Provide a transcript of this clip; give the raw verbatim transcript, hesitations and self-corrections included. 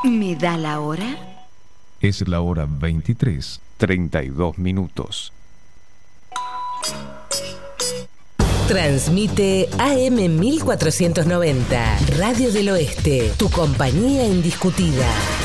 ¿Me da la hora? Es la hora veintitrés, treinta y dos minutos. Transmite A M mil cuatrocientos noventa, Radio del Oeste, tu compañía indiscutida.